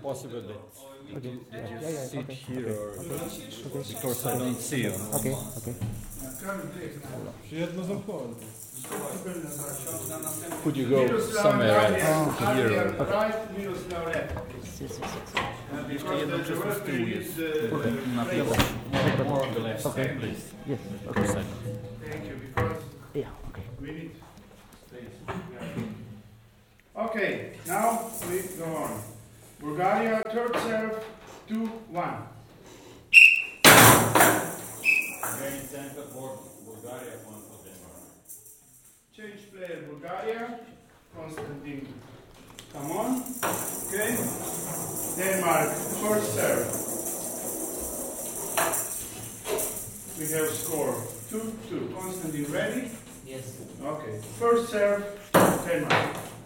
possible that Okay. you Yeah, sit okay. here or Okay. because I don't see you. Okay, okay. Przyjedno zachowanie. Could you go somewhere else? Here or Yes, yes, yes. jeszcze jedno krzesło z tyłu jest na prawo. More on the left side, Okay. please. Yes, Two okay. seconds. Thank you, because Yeah, okay. we need space. Okay, now we go on. Bulgaria, third serve, 2-1. Again, center for Bulgaria, one for Denmark. Change player, Bulgaria. Konstantin, come on. Okay. Denmark, first serve. We have score 2-2. Konstantin, ready? Yes. Okay. First serve, Denmark.